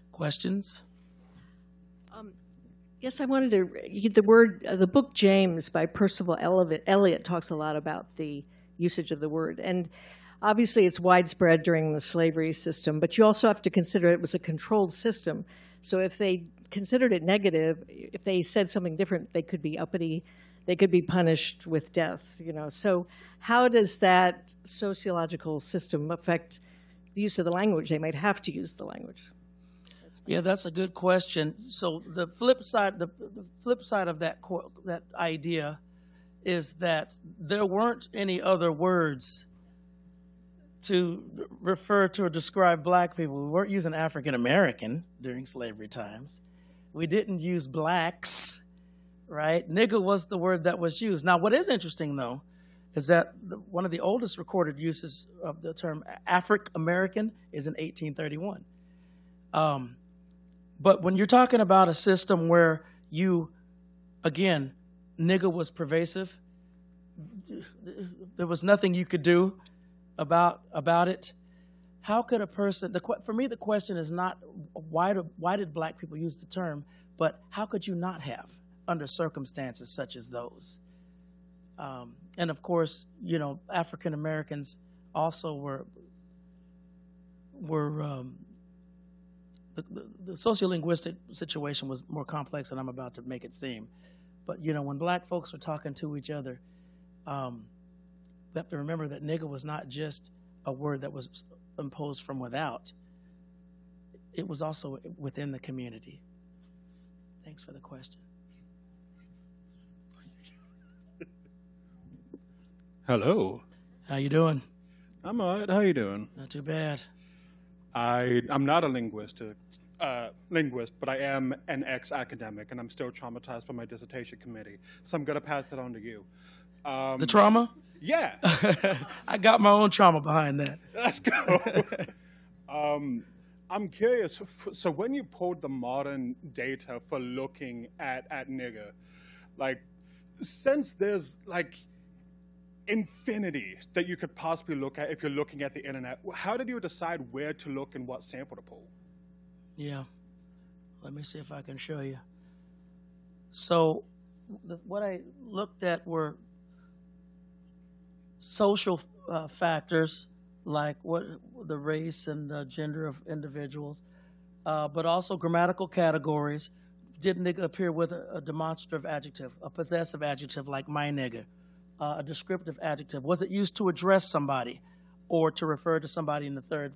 Questions? Yes, I wanted to, the book James by Percival Eliot talks a lot about the usage of the word. And obviously it's widespread during the slavery system, but you also have to consider it was a controlled system. So if they considered it negative, if they said something different, they could be uppity, they could be punished with death, you know. So how does that sociological system affect the use of the language? They might have to use the language. Yeah, that's a good question. So the flip side of that idea is that there weren't any other words to refer to or describe black people. We weren't using African American during slavery times. We didn't use blacks, right? Nigger was the word that was used. Now, what is interesting, though, is that one of the oldest recorded uses of the term African American is in 1831. But when you're talking about a system where again, nigger was pervasive, there was nothing you could do about it. How could a person, for me, the question is not why did black people use the term, but how could you not have under circumstances such as those? And of course, you know, African Americans also were the sociolinguistic situation was more complex than I'm about to make it seem. But, you know, when black folks were talking to each other, we have to remember that nigger was not just a word that was imposed from without. It was also within the community. Thanks for the question. Hello. How you doing? I'm all right. How you doing? Not too bad. I'm not a linguist, but I am an ex-academic, and I'm still traumatized by my dissertation committee. So I'm going to pass that on to you. The trauma? Yeah. I got my own trauma behind that. Let's go. I'm curious, so when you pulled the modern data for looking at nigger, like, since there's, like, infinity that you could possibly look at if you're looking at the internet, how did you decide where to look and what sample to pull? Yeah. Let me see if I can show you. So what I looked at were social factors like what the race and gender of individuals, but also grammatical categories. Did nigger appear with a demonstrative adjective, a possessive adjective like my nigger, a descriptive adjective? Was it used to address somebody or to refer to somebody in the third